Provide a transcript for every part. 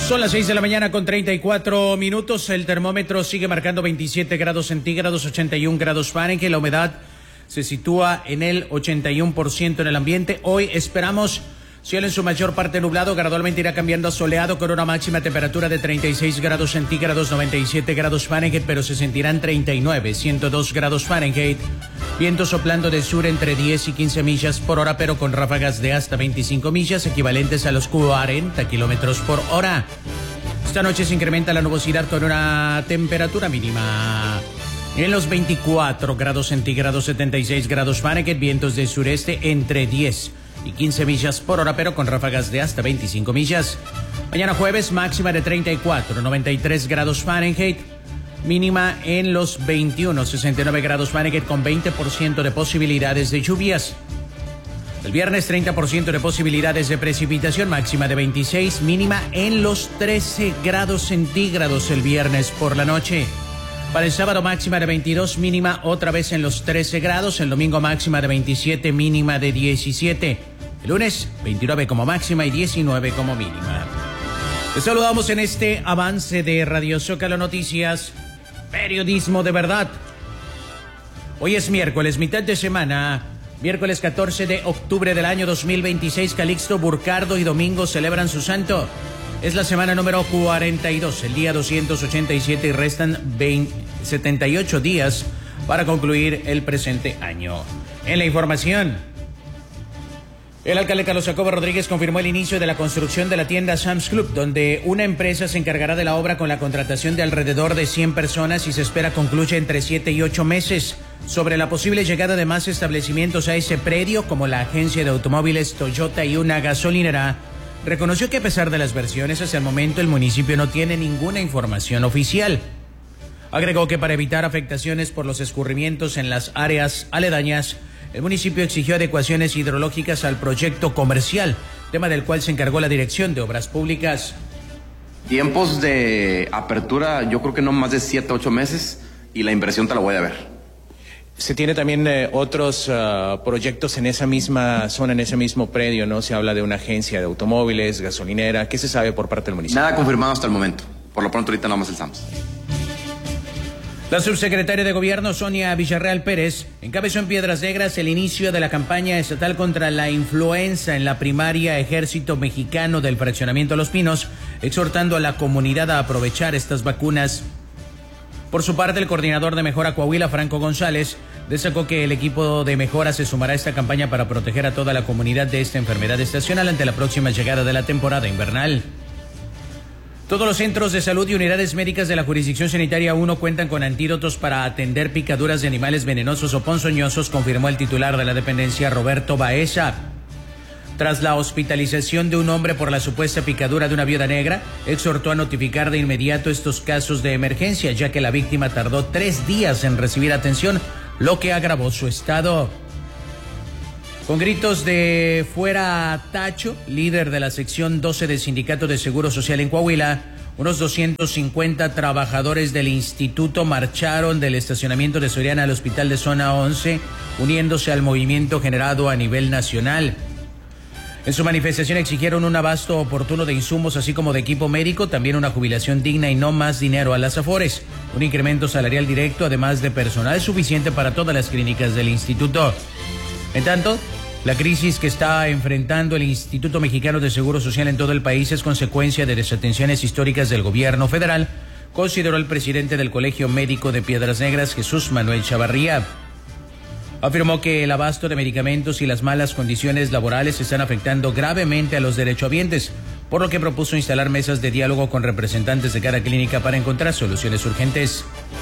Son las 6 de la mañana con 34 minutos. El termómetro sigue marcando 27 grados centígrados, 81 grados Fahrenheit. La humedad se sitúa en el 81% en el ambiente. Hoy esperamos cielo en su mayor parte nublado, gradualmente irá cambiando a soleado con una máxima temperatura de 36 grados centígrados, 97 grados Fahrenheit, pero se sentirán 39, 102 grados Fahrenheit. Viento soplando del sur entre 10 y 15 millas por hora, pero con ráfagas de hasta 25 millas, equivalentes a los 40 kilómetros por hora. Esta noche se incrementa la nubosidad con una temperatura mínima en los 24 grados centígrados, 76 grados Fahrenheit, vientos del sureste entre 10 y 15 millas por hora, pero con ráfagas de hasta 25 millas. Mañana jueves, máxima de 34, 93 grados Fahrenheit, mínima en los 21, 69 grados Fahrenheit, con 20% de posibilidades de lluvias. El viernes, 30% de posibilidades de precipitación, máxima de 26, mínima en los 13 grados centígrados el viernes por la noche. Para el sábado, máxima de 22, mínima otra vez en los 13 grados. El domingo, máxima de 27, mínima de 17. El lunes, 29 como máxima y 19 como mínima. Les saludamos en este avance de Radio Zócalo Noticias, periodismo de verdad. Hoy es miércoles, mitad de semana, miércoles 14 de octubre del año 2026. Calixto, Burcardo y Domingo celebran su santo. Es la semana número 42, el día 287 y restan 78 días para concluir el presente año. En la información, el alcalde Carlos Jacobo Rodríguez confirmó el inicio de la construcción de la tienda Sam's Club, donde una empresa se encargará de la obra con la contratación de alrededor de 100 personas y se espera concluya entre 7 y 8 meses. Sobre la posible llegada de más establecimientos a ese predio, como la agencia de automóviles Toyota y una gasolinera, reconoció que a pesar de las versiones, hasta el momento el municipio no tiene ninguna información oficial. Agregó que para evitar afectaciones por los escurrimientos en las áreas aledañas, el municipio exigió adecuaciones hidrológicas al proyecto comercial, tema del cual se encargó la Dirección de Obras Públicas. Tiempos de apertura, yo creo que no más de 7 a 8 meses, y la inversión te la voy a ver. Se tiene también otros proyectos en esa misma zona, en ese mismo predio, ¿no? Se habla de una agencia de automóviles, gasolinera. ¿Qué se sabe por parte del municipio? Nada confirmado hasta el momento. Por lo pronto ahorita nada más el SAMS. La subsecretaria de Gobierno, Sonia Villarreal Pérez, encabezó en Piedras Negras el inicio de la campaña estatal contra la influenza en la primaria Ejército Mexicano del Fraccionamiento Los Pinos, exhortando a la comunidad a aprovechar estas vacunas. Por su parte, el coordinador de Mejora Coahuila, Franco González, destacó que el equipo de Mejora se sumará a esta campaña para proteger a toda la comunidad de esta enfermedad estacional ante la próxima llegada de la temporada invernal. Todos los centros de salud y unidades médicas de la Jurisdicción Sanitaria 1 cuentan con antídotos para atender picaduras de animales venenosos o ponzoñosos, confirmó el titular de la dependencia, Roberto Baeza. Tras la hospitalización de un hombre por la supuesta picadura de una viuda negra, exhortó a notificar de inmediato estos casos de emergencia, ya que la víctima tardó 3 días en recibir atención, lo que agravó su estado. Con gritos de "fuera Tacho", líder de la sección 12 del Sindicato de Seguro Social en Coahuila, unos 250 trabajadores del instituto marcharon del estacionamiento de Soriana al hospital de Zona 11, uniéndose al movimiento generado a nivel nacional. En su manifestación exigieron un abasto oportuno de insumos, así como de equipo médico, también una jubilación digna y no más dinero a las Afores, un incremento salarial directo, además de personal suficiente para todas las clínicas del instituto. En tanto, la crisis que está enfrentando el Instituto Mexicano de Seguro Social en todo el país es consecuencia de desatenciones históricas del gobierno federal, consideró el presidente del Colegio Médico de Piedras Negras, Jesús Manuel Chavarría. Afirmó que el abasto de medicamentos y las malas condiciones laborales están afectando gravemente a los derechohabientes, por lo que propuso instalar mesas de diálogo con representantes de cada clínica para encontrar soluciones urgentes.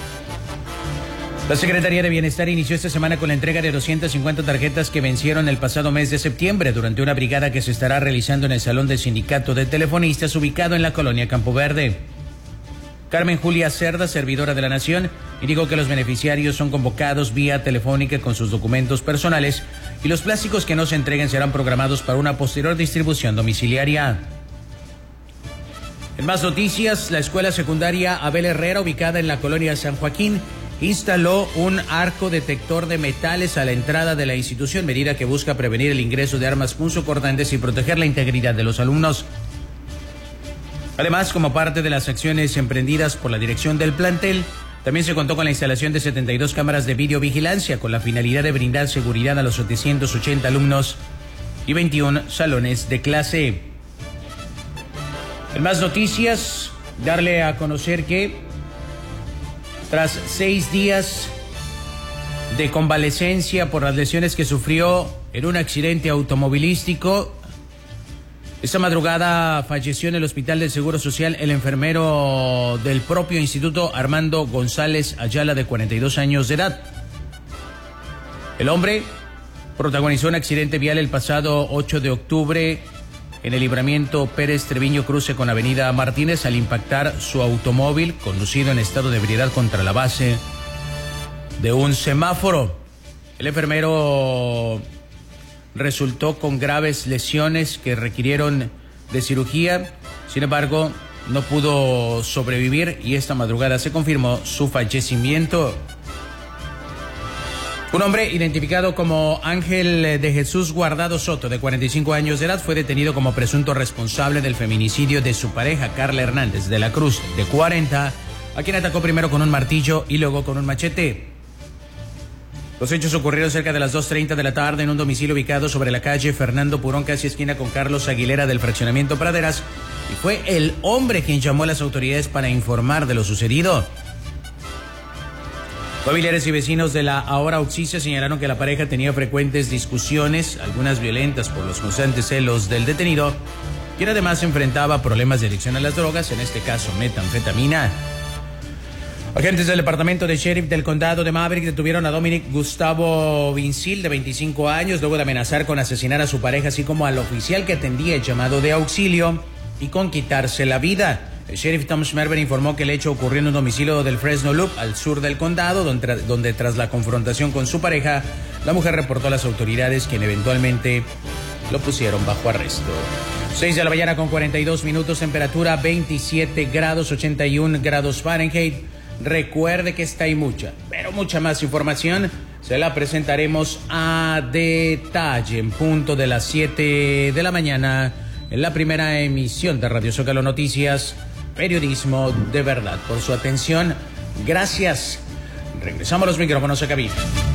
La Secretaría de Bienestar inició esta semana con la entrega de 250 tarjetas que vencieron el pasado mes de septiembre durante una brigada que se estará realizando en el Salón del Sindicato de Telefonistas ubicado en la colonia Campo Verde. Carmen Julia Cerda, servidora de la Nación, indicó que los beneficiarios son convocados vía telefónica con sus documentos personales y los plásticos que no se entreguen serán programados para una posterior distribución domiciliaria. En más noticias, la escuela secundaria Abel Herrera, ubicada en la colonia San Joaquín, instaló un arco detector de metales a la entrada de la institución, medida que busca prevenir el ingreso de armas punzocortantes y proteger la integridad de los alumnos. Además, como parte de las acciones emprendidas por la dirección del plantel, también se contó con la instalación de 72 cámaras de videovigilancia con la finalidad de brindar seguridad a los 780 alumnos y 21 salones de clase. En más noticias, darle a conocer que tras 6 días de convalecencia por las lesiones que sufrió en un accidente automovilístico, esta madrugada falleció en el Hospital del Seguro Social el enfermero del propio instituto, Armando González Ayala, de 42 años de edad. El hombre protagonizó un accidente vial el pasado 8 de octubre en el libramiento Pérez Treviño cruce con Avenida Martínez al impactar su automóvil conducido en estado de ebriedad contra la base de un semáforo. El enfermero resultó con graves lesiones que requirieron de cirugía, sin embargo no pudo sobrevivir y esta madrugada se confirmó su fallecimiento. Un hombre identificado como Ángel de Jesús Guardado Soto, de 45 años de edad, fue detenido como presunto responsable del feminicidio de su pareja, Carla Hernández de la Cruz, de 40, a quien atacó primero con un martillo y luego con un machete. Los hechos ocurrieron cerca de las 2:30 de la tarde en un domicilio ubicado sobre la calle Fernando Purón, casi esquina con Carlos Aguilera del fraccionamiento Praderas, y fue el hombre quien llamó a las autoridades para informar de lo sucedido. Familiares y vecinos de la ahora Oxicia señalaron que la pareja tenía frecuentes discusiones, algunas violentas por los constantes celos del detenido, quien además enfrentaba problemas de adicción a las drogas, en este caso metanfetamina. Agentes del departamento de sheriff del condado de Maverick detuvieron a Dominic Gustavo Vincil, de 25 años, luego de amenazar con asesinar a su pareja, así como al oficial que atendía el llamado de auxilio y con quitarse la vida. El sheriff Tom Schmerber informó que el hecho ocurrió en un domicilio del Fresno Loop, al sur del condado, donde tras la confrontación con su pareja, la mujer reportó a las autoridades, quien eventualmente lo pusieron bajo arresto. 6 de la mañana con 42 minutos, temperatura 27 grados, 81 grados Fahrenheit. Recuerde que esta y mucha, pero mucha más información se la presentaremos a detalle en punto de las 7 de la mañana en la primera emisión de Radio Zócalo Noticias, periodismo de verdad. Por su atención, gracias. Regresamos a los micrófonos a cabina.